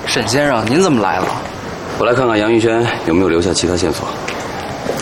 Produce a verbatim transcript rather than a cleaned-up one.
沈先生，您怎么来了？ 我来看看杨玉轩有没有留下其他线索。